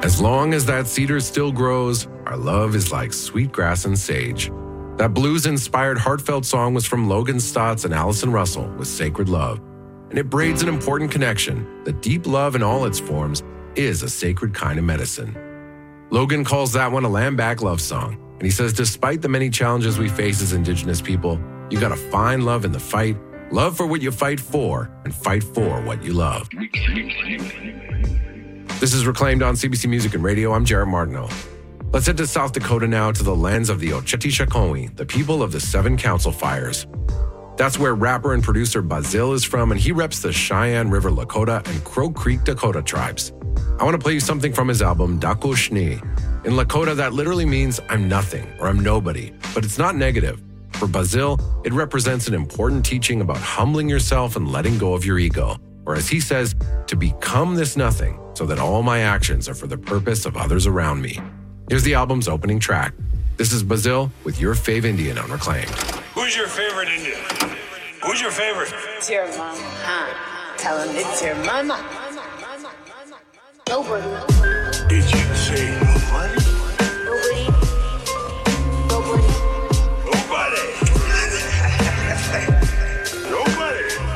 As long as that cedar still grows, our love is like sweet grass and sage. That blues-inspired heartfelt song was from Logan Stotts and Allison Russell with Sacred Love. And it braids an important connection that deep love in all its forms is a sacred kind of medicine. Logan calls that one a land-back love song. And he says, despite the many challenges we face as Indigenous people, you gotta find love in the fight, love for what you fight for, and fight for what you love. This is Reclaimed on CBC Music and Radio. I'm Jared Martineau. Let's head to South Dakota now to the lands of the Oceti-Sakowin, the people of the Seven Council Fires. That's where rapper and producer Bazil is from, and he reps the Cheyenne River Lakota and Crow Creek Dakota tribes. I want to play you something from his album, Dako Shni. In Lakota, that literally means I'm nothing or I'm nobody, but it's not negative. For Bazil, it represents an important teaching about humbling yourself and letting go of your ego, or as he says, to become this nothing so that all my actions are for the purpose of others around me. Here's the album's opening track. This is Bazil with Your Fave Indian on Reclaimed. Who's your favorite Indian? Who's your favorite? It's your mama, huh? Tell him it's your mama. Nobody. Did you say